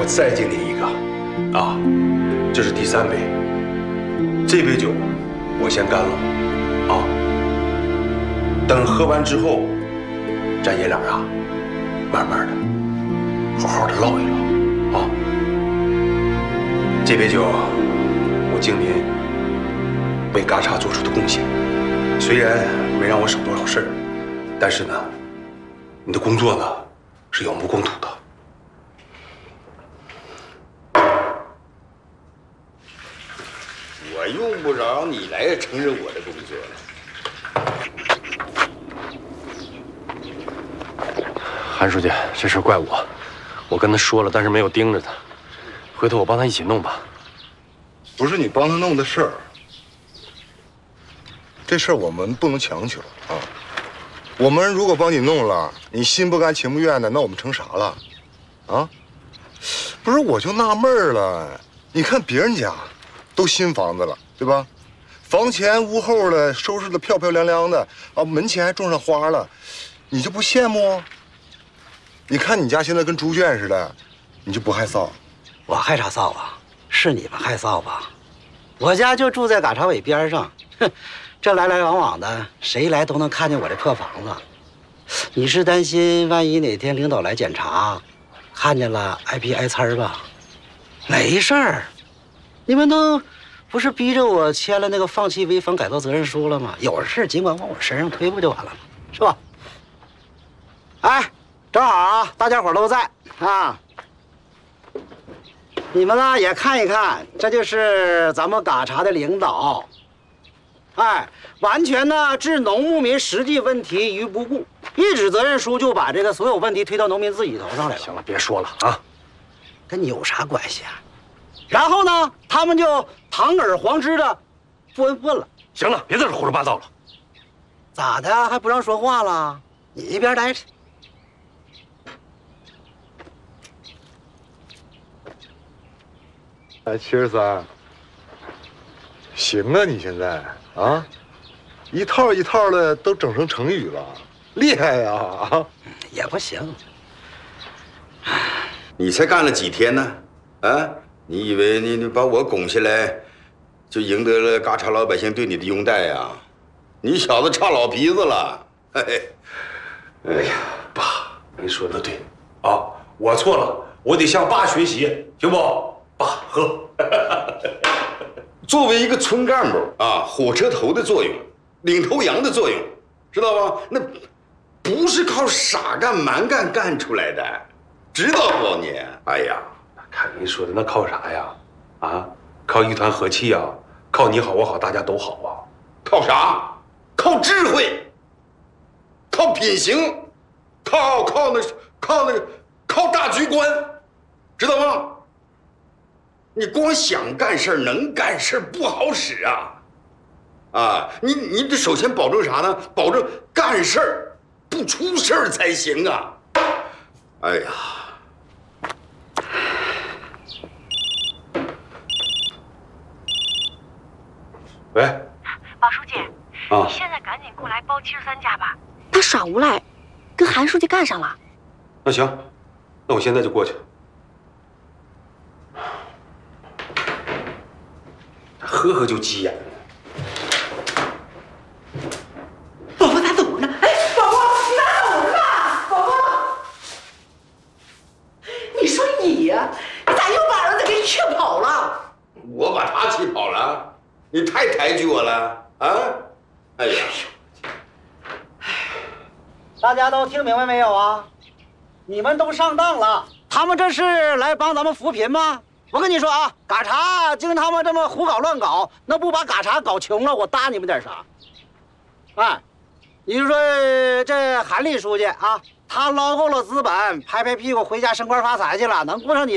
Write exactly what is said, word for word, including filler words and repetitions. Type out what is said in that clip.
再敬您一个，啊，这是第三杯。这杯酒我先干了，啊，等喝完之后，咱爷俩啊，慢慢的，好好的唠一唠，啊。这杯酒我敬您为嘎查做出的贡献，虽然没让我省多少事儿，但是呢，你的工作呢是有目共睹的。 我用不着你来承认我的工作了。 韩书记，这事怪我，我跟他说了，但是没有盯着他。回头我帮他一起弄吧。 不是你帮他弄的事儿，这事儿我们不能强求啊。我们如果帮你弄了，你心不甘情不愿的，那我们成啥了？啊？不是，我就纳闷了，你看别人家。 都新房子了，对吧？房前屋后的收拾的漂漂亮亮的啊，门前还种上花了，你就不羡慕？你看你家现在跟猪圈似的，你就不害臊？ 我害啥臊啊？是你们害臊吧？我家就住在嘎查尾边上，哼，这来来往往的，谁来都能看见我这破房子。你是担心万一哪天领导来检查，看见了挨批挨呲儿吧？没事儿。 你们都不是逼着我签了那个放弃危房改造责任书了吗？有事尽管往我身上推，不就完了吗？是吧？哎，正好啊，大家伙都在啊，你们呢也看一看，这就是咱们嘎查的领导。哎，完全呢置农牧民实际问题于不顾，一纸责任书就把这个所有问题推到农民自己头上来了。 行了，别说了啊， 跟你有啥关系啊？ 然后呢，他们就堂而皇之的不闻不问了。 行了，别在这胡说八道了。 咋的？还不让说话了？你一边待着。 哎，七十三，行啊，你现在啊，一套一套的都整成成语了，厉害呀！啊， 也不行。 你才干了几天呢？啊？ 你以为你你把我拱下来，就赢得了嘎查老百姓对你的拥戴呀？你小子差老皮子了！嘿嘿， 哎呀，爸，你说的对啊，我错了，我得向爸学习，行不？爸，喝。 作为一个村干部啊，火车头的作用，领头羊的作用，知道吧？那不是靠傻干蛮干干出来的，知道不你？哎呀！ 看您说的那靠啥呀？啊，靠一团和气呀，靠你好我好大家都好啊。 靠啥？靠智慧，靠品行，靠靠那靠那个靠大局观，知道吗？你光想干事能干事不好使啊！啊，你你得首先保证啥呢？保证干事儿不出事儿才行啊！哎呀。 喂， 王书记， 啊， 你现在赶紧过来包七十三家吧。 他耍无赖，跟韩书记干上了。 那行，那我现在就过去。喝喝就急眼了。 宝宝他怎么了？哎，宝宝你哪走了？宝宝，你说你呀，你咋又把儿子给气跑了？ 我把他气跑了？ 你太抬举我了啊！哎呀， 大家都听明白没有啊？你们都上当了，他们这是来帮咱们扶贫吗？我跟你说啊，嘎查经他们这么胡搞乱搞，那不把嘎查搞穷了，我搭你们点啥？哎，你就说这韩立书记啊，他捞够了资本，拍拍屁股回家升官发财去了，能顾上你